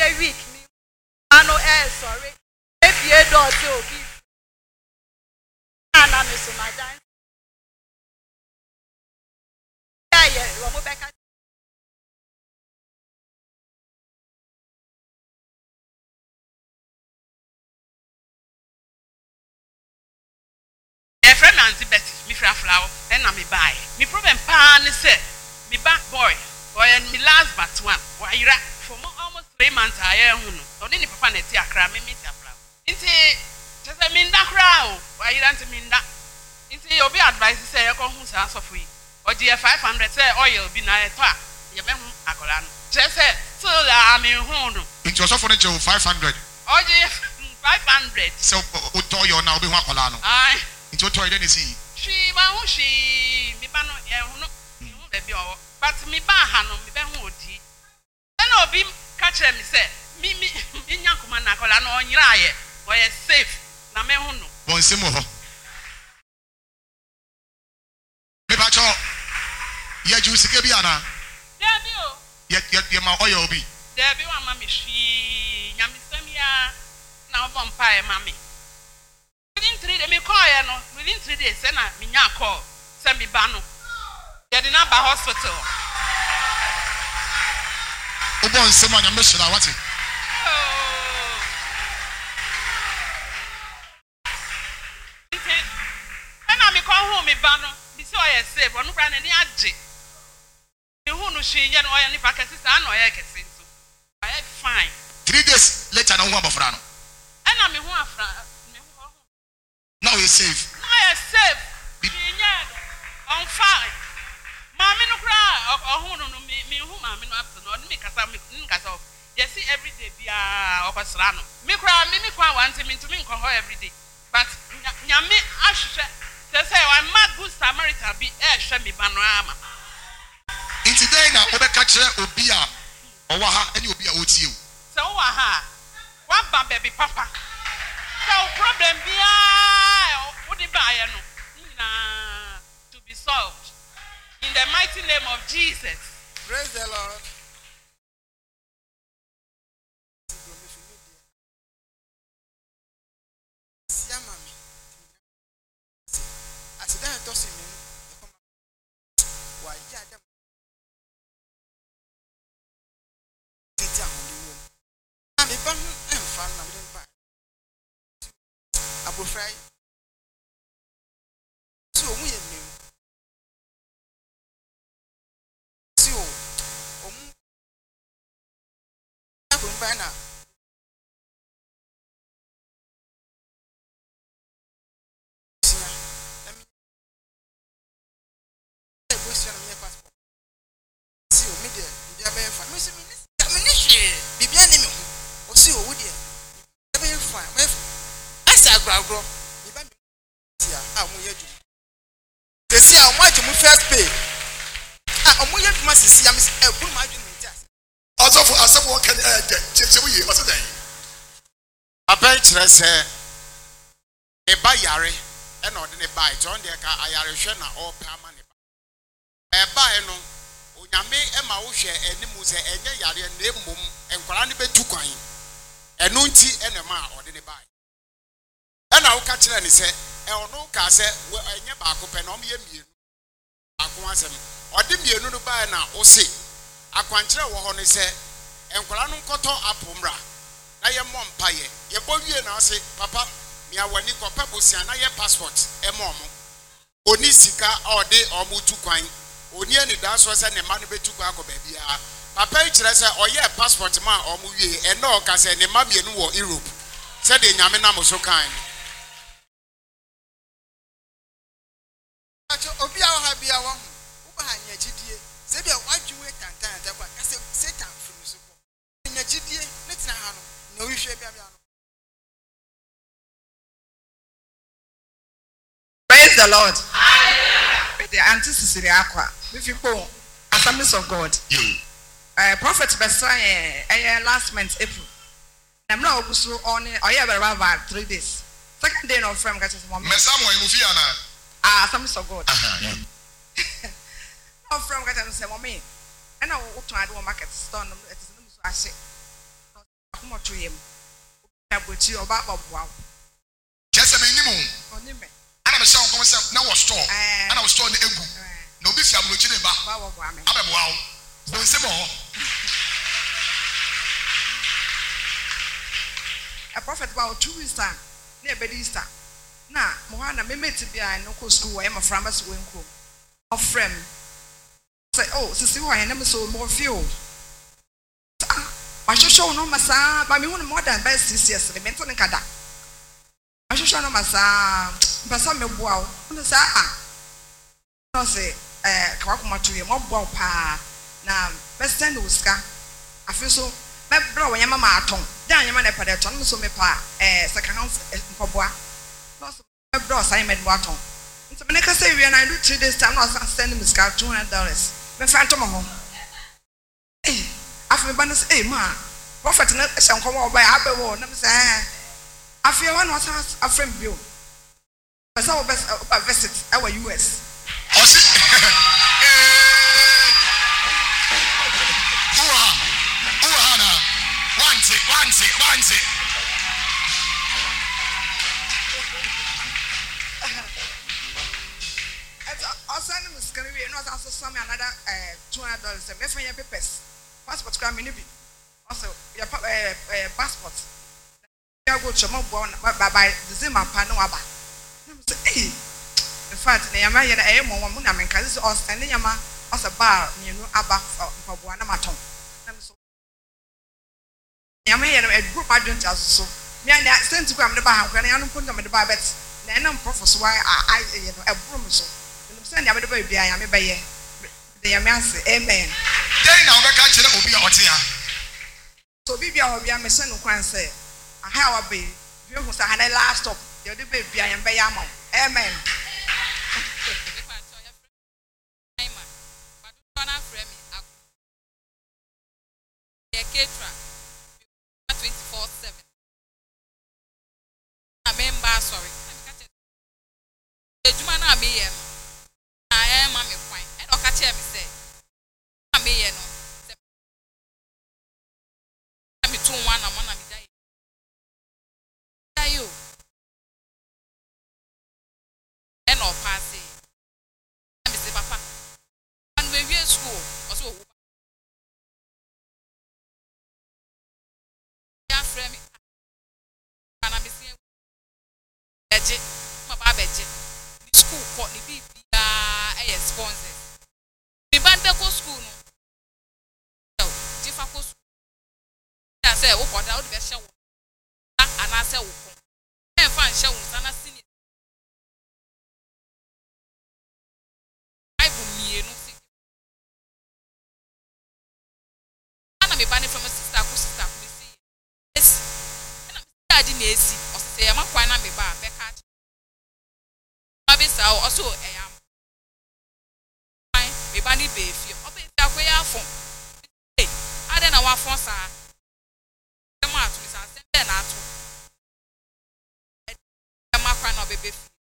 a week me ano sorry ebie do te obi ana me so madan yeah wo mo beka friend Nancy Betty, me flower, and I'm a buy. Me problem pan is say, me back boy, and me last but one. Why you for almost 3 months I am on any papa net ya cram me meet a flower. Into just a minda crowd, why you don't mean that? Into your be advice say you come who's answer for you. Or dear 500 say oil be na a twa, you been a colan. Just say, so I'm in home. It was often 500. Oh, dear 500. So, Utoyo now be one colano. Aye. Into a toy, then is he. She, me bano, but me bahano, me benwoodi. Then I'll be catcher me say, me, Yankumana Colano on Yaye, or a safe, na me huno. Bon Simo. Me bacho, yet you see Gabiana. There Yet, my oil be. There be one mammy, she, Yamisamia, now vampire mammy. Within 3 days, me call no. Within 3 days, send me call. Send me bano. Get in a hospital. Obon Simon, I'm mission. What's it? And I me call home me bano. Me so I save. One brand any adje. Me who no she yan oya ni paketi sa no ya kesi so. I fine. 3 days later, no one bofrano. And I me who afra. Now you're safe. Now you're safe. On fire. Mammy no cry. Oh, no, me who mammy no afternoon. Me casa. You see every day be a opasrano. Me cry, me cry one time to me call every day. But Yami Ash they say I'm mad good Samaritan be air me panorama. In today now, Obekache Obia Owaha and you be a OTU. So aha. What baby papa? So problem be to be solved in the mighty name of Jesus. Praise the Lord. Eba yare and ordinary by John Deca Ayarishana or permanent. Eba no, Unyame Emma Ushe and Nimuse and Yari and Nemum and Koranibe Tukain, and Nunti and a ma ordinary by. And I'll catch it and say, no case, where I never open on me. Aquasem, or did you know by now, or say, Aquantra Wahone say, and Koranu Koto Apumra. I am one paye. Your boy, and I say, Papa. Mia wani ko pebus ya na ye passport emomo oni sika ode omutu kwan oni ani da so se ne ma no betu kwa ko bia papa e kire se oye passport ma omu wie e no ka se ne ma mienu wo Europe se de nyame na mo so kan acho obi a ha bia wo wo ba nya gidie se bia wadwuwe tantan da kwa ka se Satan funu so ko nya gidie ne tena ha no na wi hwe bia no. Praise the Lord. The Auntie Cecilia Aqua. If you go, Assemblies of God. Prophet Besai, last month, April. I'm not also on it. I have about 3 days. Second day of frame catches one. Assemblies of God. No frame catches one. And I walk to my market store. It is no kuma to yem. Abuchi oba babwa. Just a minimum. Onime. Ana me say on say na was store. Ana was store na egu. Na obi fi abrochi ne ba. Ba babwa me. Abeboa wo. Don se mo. A prophet about 2 weeks time. Na Easter. Na mo ha na me mate bia no ko school wa e ma framba so wenko. Of friend. Say oh, sisi wa na me so more feel. I show no massa, but me want more than best 6 years. The mental kada. I show no massa, but some me wow. No say no say kwakuma to you, more wow pa. Na best send uska. I feel so. Me bro when mama aton. Dan yama na pade ton so me pa second house mpoboa. No so me bro say me do aton. Nti me ka say we na do 3 days time no send me ska $200. Me phantom ho. After me say, ma, prophet na shall come over by Abbey. Nam say, I feel one was a friend bill. But some best visit our US. Once it. I'll send him a scary and not also some another $200 and maybe your papers. Passport crime in also your passport. You go to my born by the Zima Panoaba. In fact, the Yama and a woman, I mean, because or standing Yama as a bar, you know, about for Buanamaton. Yama and a group I don't so. Me and that sent to come the bar when I don't put them in the bar, but then I'm professor why I a broom so. Send the baby, I am a bayer. The Yamas, amen. Then I'll be catching up with your so Bibi will be a messon who can say, how I be, you who had a last stop, the baby I am Bayamo. Amen. I remember, sorry. The Jumana me, I am a fine. And I'll catch him say, I may know. I'm between one and one and die. You and all passing. I'm Mr. Papa. And when we're in school, also, yeah, friend, and I'm missing my baby. School caught the baby. Sponsors. We band the school. No, difficult school. I say, oh, but I'll be a show. And I say, oh, and find shows and I see it. I will me, no see. And I'm a banner from a sister who sister who see. Yes, and I didn't see or say, I'm a quite a bar, back at. Also, I am. Me bani beefy, obe fi akoya fon. I don't know what for sir. Come out, Miss Ascend na to. E ma kwa no bebe fi.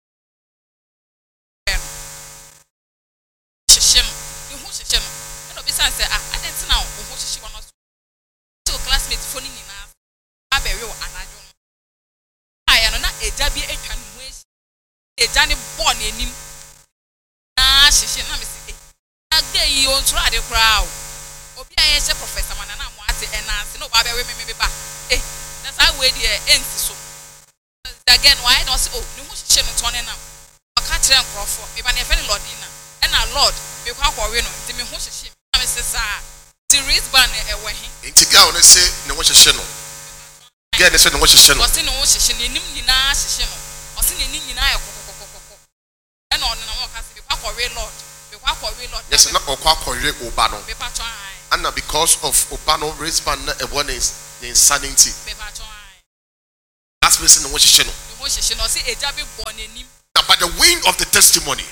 Shishim, you who shishim. E no be say I didn't know who shishi one so. To classmates phone ni na. Abere o anajo. Aya no na eja bi etwa no mu esi. Eja ni born enim. Na shishi na me say again you on try the crowd. Obi I say professor man na mo ate enance no ba be we me ba. That's how we the end so. Again why don't say oh no hye no tone na. O ka kire nkrofo me ba na efe Lord na. E na Lord me kwa kwawe no nti me ho hye. Na me say sa the wristband e we he. Nti ga one say ne ho hye no. Ga ne say ne ho hye no. O say ne ho hye ne nim nyina hye no. O say ne nim nyina e kokokokokoko. E na ono na mo ka say me kwa kwawe Lord. Yes, not Okwakoye Obano. And because of Obano wristband one is the insanity. That's missing the channel. By the wind of the testimony,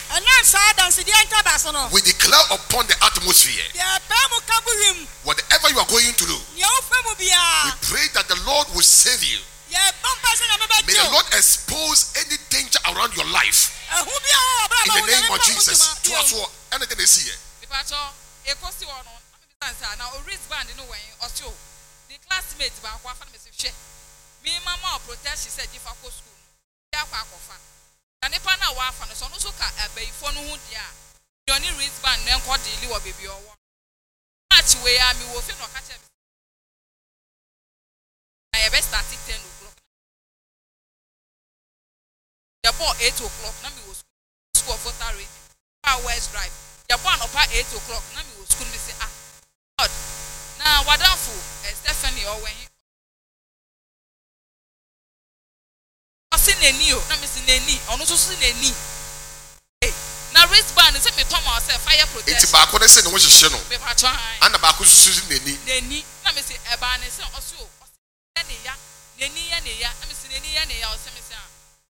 we declare upon the atmosphere whatever you are going to do. We pray that the Lord will save you. May the Lord expose any danger around your life. In the name of Jesus. To us, anything they see here. The classmate ba kwa fa me se hwe me mama protest she said jifa ko school ya kwa akofa na nipa na wa afa no so no so ka abayifo no hu dia yoni wristband na enko de li wo bebi owo match we ya mi wo fe no ka che I best start 10 o'clock. The ball 8 o'clock. Na me was school for Tarry. West Drive. The ball up 8 o'clock. Na me was school. Me say God. Now what for Stephanie or when I see Neni. Na me see Neni. I also see Neni. Hey. Now wristband say me turn myself fire protection. It's back when I say no one is channel. Me patron. And the back was Neni. Neni. Na me say Ebane say also. Neni ya na misi neni ya o se misi a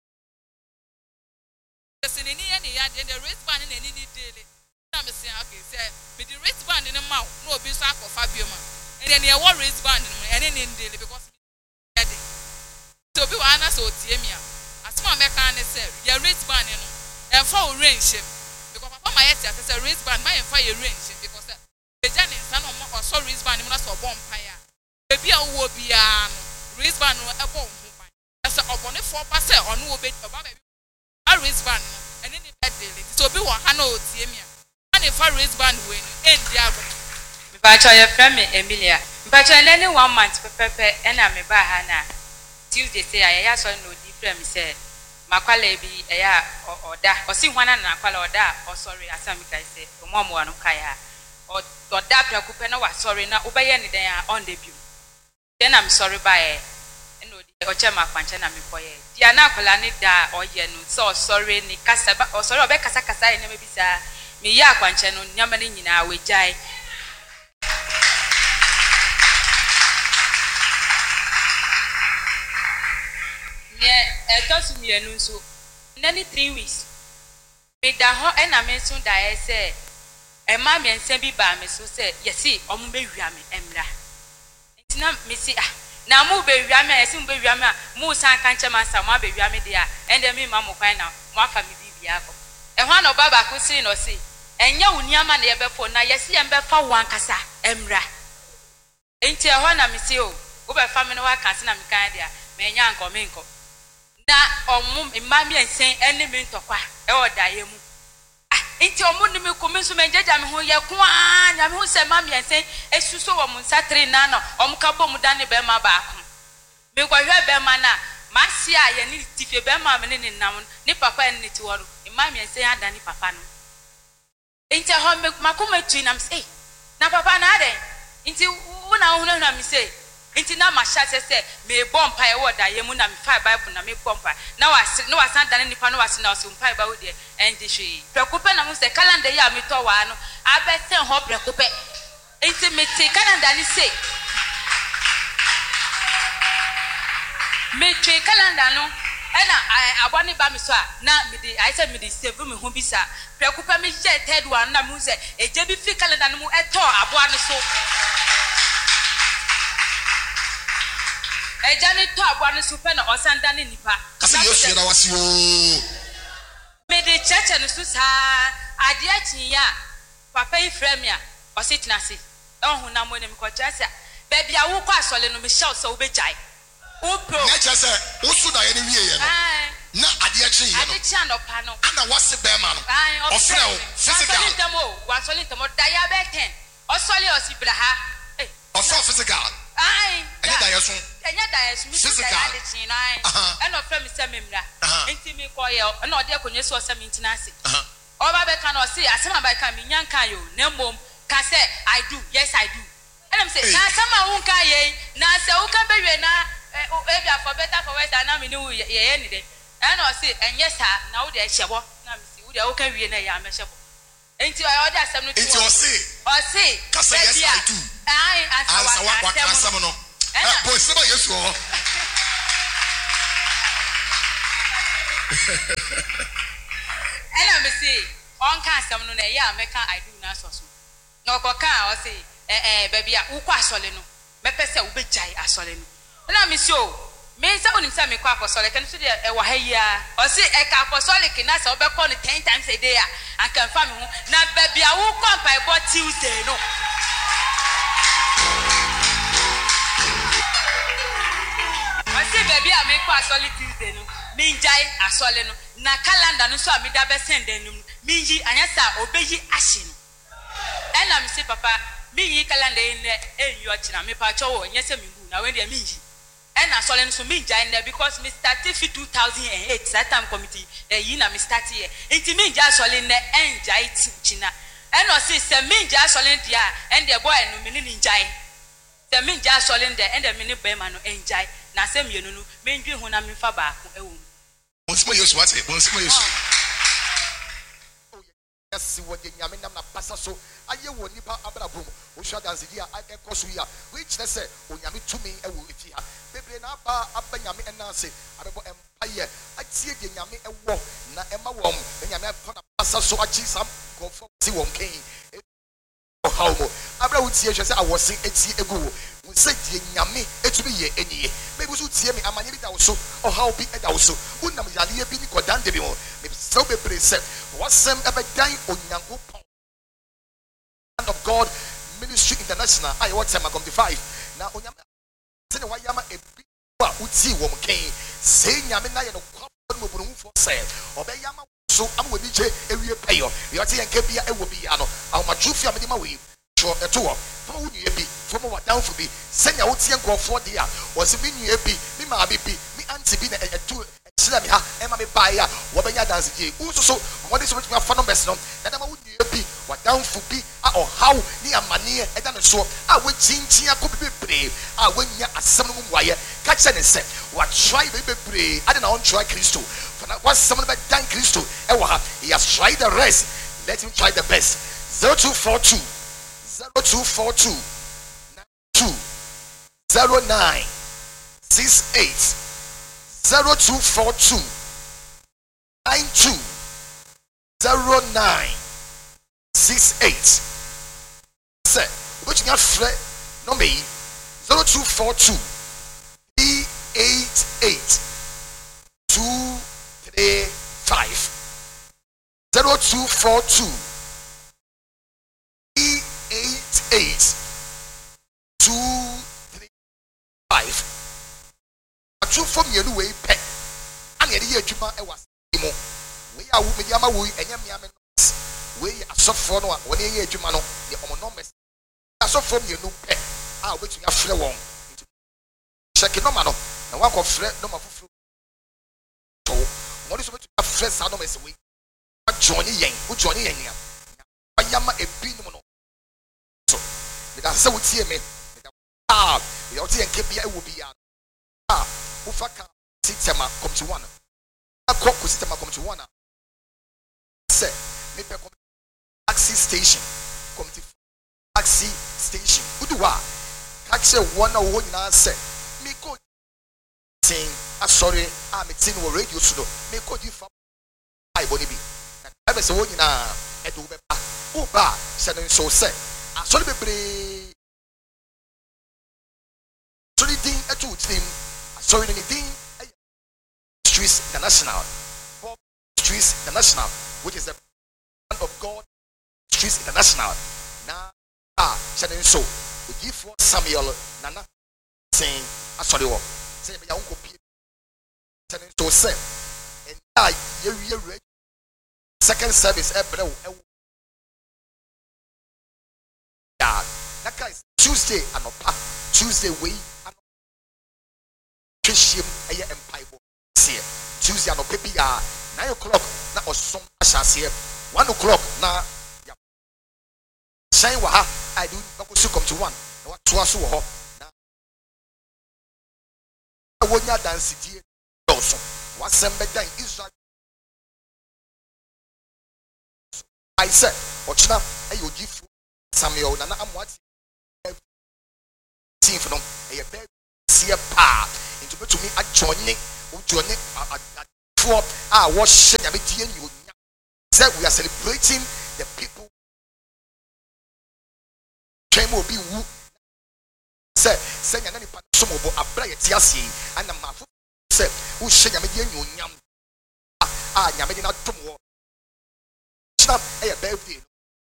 se neni ya the wristband neni ni daily na misi a okay say me the wristband ni ma no obi so akofa bioma and then e war wristband no ene ni daily because me dey so bi wa na so tie mi a asema me kan ne say your wristband no e fa o range because papa my yet say wristband my e fa your range because the journey san o mo so wristband no so bomb pa ya ebi a wo bia no wristband no ebo ho ban ese obone for pa se onu obe oba ba a wristband no ene ni bed daily so bi wo ha na otie mi a na fa wristband we no endi ago me ba cha your friend me Emilia mpa cha nene 1 month pepepe ena me ba ha na Tuesday say ya so no di friend me say makwala bi ya oda osi hwana na akwala oda o sorry asami kai say omo anu kai ha oda prakupe na wa sorry na obeye ni den on debut. Then I'm sorry by no ochema kwanche na mekoye dia na akola ni da oye no so sorry ni kasa ba o sorry obe kasa ene mebisa me ya kwanche no nyama ni nyina wejai ne etosu mi enu so nani 3 weeks me da ho ena me so da e se e ma me nse bi ba me so se yesi omu be wia me emra na misi na mu be wiame esi mu be wiame a mu san kanche mansa mu be wiame dia ende mi ma mo kwan na mu afa mi bibia ko e ho na baba ko si no si enye uniama na ye be fo na yesi ye be fa wan kasa emra enti e ho na misi o wo be fa mi no wa kanse na mi kan dia me nya anko me nko na omu mma mi ensen ene mi ntokwa e oda ye mu Inti omu ni mi kuminsu menjeja mi hu ye kwa nya mi hu se ma mi ensen esuso wo munsa 3 na no omu ka bo mu dane be ma ba ko mi kwa hwe be ma na ma si a ye ni tifie be ma me ni nam ni papa ni ti woro ma mi ensen ada ni papa no inti ho me makoma tu na mi say na papa na ade inti una hu na mi say inti na ma sha se me bompa e woda ye mu na mi fa bible na me bompa na wasan dane nipa no wasi na o mpa ba wo de endi hwe prekupe na mu se calendar ya mi to wa no abese ho prekupe inti me ti calendar ni say me twe calendar no ena abone ba mi so a na me di I say me di save me hu bisa prekupe me je third one na mu se eje bi fi calendar no mu eto aboa no so Ejani to abwa no super na osanda ni nipa. Kasi Yesu na wasi o. Me de church no so sa ade achi ya papa ifrem ya ositina si. Ohun na mo ne mi ko church baby a wo kwa asole no me shout so obejai. Upro. Na chese wo su da ye ni wie ye no. Na ade achi ye no. Ade chi anopa no. Ana wase be ma no. Ofre o physical. Wasole ntemo da ya be 10. Osole osibra ha. Eh. Oso physical. Ai. Anya da yeso. Anya da yeso mi say ade chi nai. E no frame say memra. Enti mi ko ye na ode akonye so say mi ntina ase. Oba be kan o say asema ba kan mi nyanka yo na mom ka say I do. Yes I do. And I'm say na asema hu kan ye na say hu kan be we na e bia for better for worse na me ni ye ni de. And o say enye sa na wo de hyebo na me say wo de wo kan wie na ya me hyebo. Enti o de asem no ti. Enti o say ka say yes I do. Ai ansa wa asem no. Boy, say yes o. Ela me say on kan asem no na ya me kan I do na so so. Na ko kan o say baby a wo kwa asole no. Me pese wo be jai asole no. Ela me say o me say onim say me kwa apostolic kan so de e wa ha yi a. O say e ka apostolic na say wo be call no 10 times a day a. An kan fa me ho na baby a wo kwa by Tuesday no. asɔle Tuesday no minjai asɔle no na calendar no so a meda be send no minji anyasa obeyi ahye no ena me say papa minyi calendar in enyi ochina me pa chowo nyese mingu na when dey minji ena asɔle no so minjai na because me started 2008 that time committee yi na me start here enti minjai asɔle na enjai china ena say se minjai asɔle dia and the boy no me ninjai se minjai asɔle there and the mini be ma no enjai na se mienu no menjwe ho na me fa ba ko ewo Monsimo Yesu what say? Monsimo Yesu. Yes, what the Yaminam Passa so I will nipa abrabum, which are dance here, I can cause we are, which they say, when Yami to me, I will with you. Baby, now, Abayami and Nancy, Arabo Empire, I see the Yami a walk, na Emma Wom, and Yami Passa so I see some go for Siwon King. How Abra would see, I was saying, it's a go. We said, Yami, it's me, any. Maybe we should see me, I'm a also, or how big it also. Wouldn't I be Nicodan de Bio? Maybe so be precept. What's some ever dying on Yango Pound of God Ministry International? I want time I come to 5. Now, on Yama, a big would see woman came saying Yamina and a couple for sale. Obey Yama. So I'm with DJ area payo. You are saying Kebia will be ano. Our Machufi Amadimawi. Sure, a tour. From who you be from what down for me. Send your own go for dear. Was a mini epi, me ma bibi, me auntie be a 2 Slamia, Emma Baya, Wabaya Dance. Also, what is what you have found best? That I'm be what down for be or how near Mania and then so I would think I could be brave. I went near a some wire. Catch and say, what try baby brave? I don't know, try Christo. What someone by Dan Christo, he has tried the rest. Let him try the best. 0242 0242 2 09 68 0242 92 09 68. Say, which you have fret no me 0242 388 235 0242 388 235. True from your way pet. And yet, Juma, I was we are with Yama, and Yamaman. We are so for no one year, Jumano, the homonomous. I saw from your new pet. I which you have fled on. Check it no man, and one of Fred no more fruit. So, what is what you have Fred Sanomas away? Johnny Yang, who Johnny Yang. I am a bin. So, because so would see me. Your tea and KPI will be Ufaka Sitama come to one. A cock Sitama come to one. Say, maybe taxi station. Come to taxi station. Udua. Catch a 101 now say. Me go saying, sorry, I'm a tin or radio sudo. Me go you for I body be. I was a one in a Edube. Uba, said so say. I saw the brave. So the thing a two thing. So anything Streets International, Streets International, which is the plan of God, Streets International. Now, Shannon so we give for Samuel Nana saying, I saw the war. Say, my uncle Peter, Shannon so say, and I, you ready. Second service, that guy is Tuesday and Tuesday way. Christian Empire here. Tuesday no baby 9 o'clock na osom ashas here. 1 o'clock na shine wa I do bakosu come to 1. Na what to aso ho na wonya dance die also. What sembe dan Israel. I said, ochina ayo gifu Samuel na amwat team from a bed see pa into to me a joining for wash you said we are celebrating the people came will be who said send any some of a bright tiasi and a mouth said who shake you yam yamedi not tomorrow snap a birthday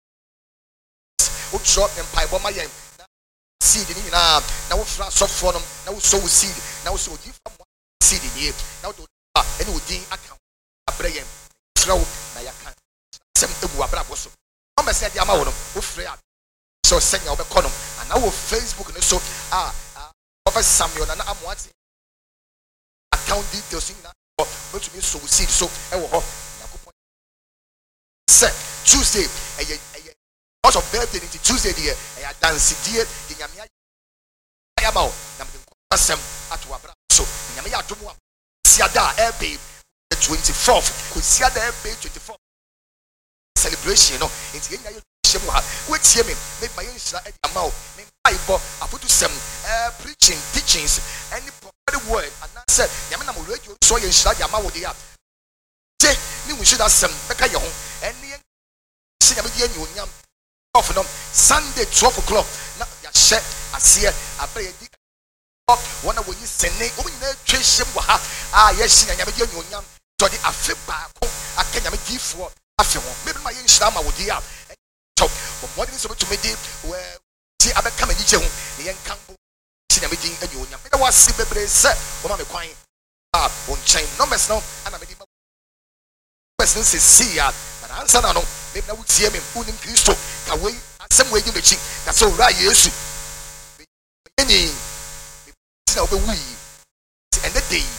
who drop and pipe on my seed in now now soft for them now so seed now so give seed in here na do any within account abrayem throw na yaka sem ebu abrabo so no me say dia ma wo no wo free a so senya wo be kono and now Facebook no so Prophet Samuel na amoati account details na but to me so seed so e wo ho yakopon say Tuesday because of birthday into Tuesday there dance die di nyame ya ba o na me asem ato abra so nyame ya domo siada ebe 24th ko siada ebe 24th celebration no into yenya yo shemu ha wetie me my yensra e di amao me bible afutu sem preaching teachings any prophetic word and I said nyame na mo radio so yensra di amao de ya je ni mu shida sem beka ye ho eni se nyame di enyu nyam of no Sunday 12 o'clock na ya she ase abre di one way sene o nyina twehye mo ha ya hye nyame di enyu nyam to di afe ba ko akanya me difo afe ho maybe my yensra ma wo di ya so what is to me di see abeka mani je ho ne yen kambo si nyame di enyu nyam me wa si bebre se o ma me kwan on chain numbers no ana me di person se see ya but answer na no me na wutie me unim Kristo ka we asem we di mechi na so ra Yesu eni na obe wi and the day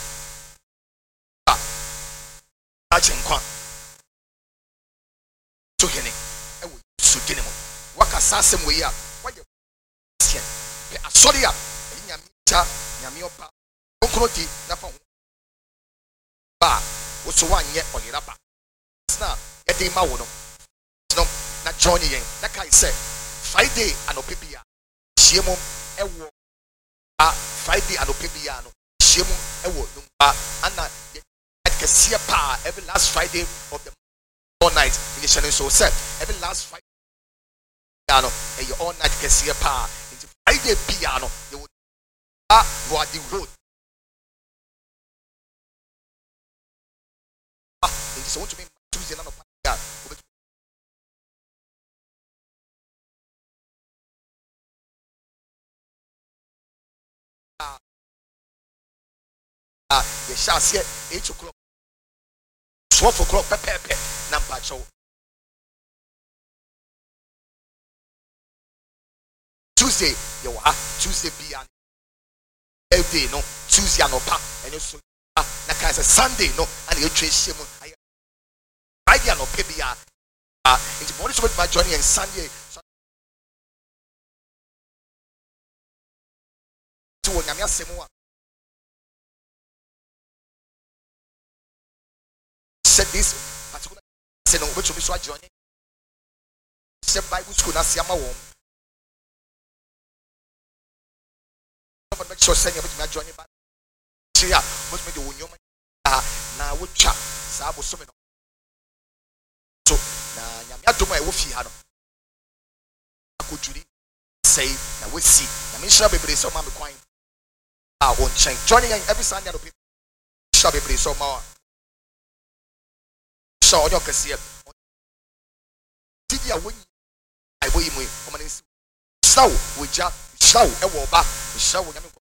achenkwa so kene e wo so kene mo waka sasem we ya waje sien be asori a nyame cha nyame oba okroti na fa ba wo so wanye oyira ba na yede ma wo no na join yen na kai say Friday anopebia chiemo ewo Friday anopebia no chiemo ewo numba ana kesia pa every last Friday of the all night in the channel so say every last Friday no e all night kesia pa into Friday piano you would go the road it is want to be Tuesday na no pa the shall see 8 o'clock 12 o'clock pepe number show Tuesday you are Tuesday be an every day no Tuesday no pa and you so na kai say Sunday no and you trace him Friday no pe bia into body so my journey and Sunday to nyame asemu said this particular say no which we so journey say Bible school na siama won but make sure say you be journey back chia but me the wonyo na wo twa sa bo so me no so na nyame adom e wo fi ha no akoturi say na we see na me sure bebre so ma me kwan on chain joining every Sunday no people sure bebre so ma so on your kase tidia won ai boy mu o ma nsi saw we ja saw e wo ba saw nyame